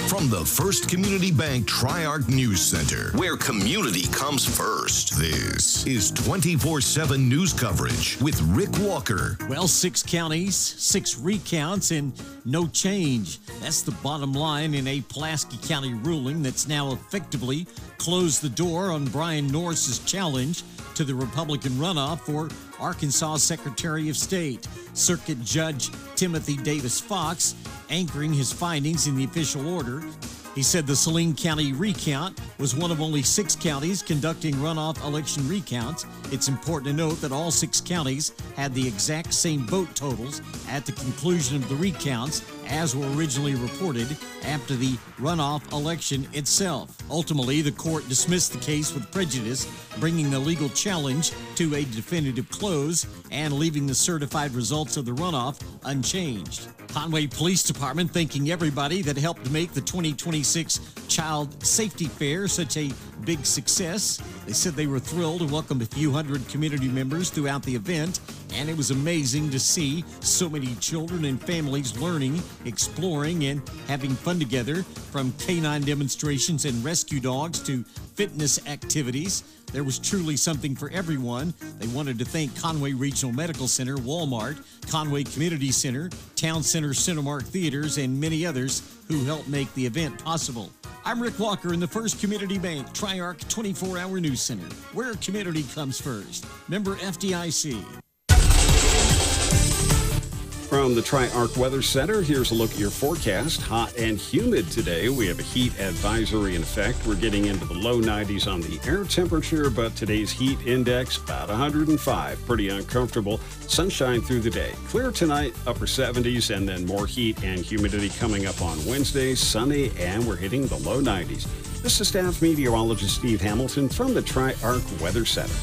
From the First Community Bank Tri-Arc News Center, where community comes first, this is 24/7 news coverage with Rick Walker. Well, 6 counties, 6 recounts, and no change. That's the bottom line in a Pulaski County ruling that's now effectively closed the door on Brian Norris's challenge to the Republican runoff for Arkansas Secretary of State. Circuit Judge Timothy Davis Fox anchoring his findings in the official order. He said the Saline County recount was one of only 6 counties conducting runoff election recounts. It's important to note that all 6 counties had the exact same vote totals at the conclusion of the recounts as were originally reported after the runoff election itself. Ultimately, the court dismissed the case with prejudice, bringing the legal challenge to a definitive close and leaving the certified results of the runoff unchanged. Conway Police Department thanking everybody that helped make the 2026 Child Safety Fair such a big success. They said they were thrilled to welcome a few hundred community members throughout the event, and it was amazing to see so many children and families learning, exploring, and having fun together, from canine demonstrations and rescue dogs to fitness activities. There was truly something for everyone. They wanted to thank Conway Regional Medical Center, Walmart, Conway Community Center, Town Center, Cinemark Theaters, and many others who helped make the event possible. I'm Rick Walker in the First Community Bank Tri-Arc 24-Hour News Center, where community comes first. Member FDIC. From the Tri-Arc Weather Center, here's a look at your forecast. Hot and humid today. We have a heat advisory in effect. We're getting into the low 90s on the air temperature, but today's heat index about 105. Pretty uncomfortable. Sunshine through the day. Clear tonight, upper 70s, and then more heat and humidity coming up on Wednesday. Sunny, and we're hitting the low 90s. This is staff meteorologist Steve Hamilton from the Tri-Arc Weather Center.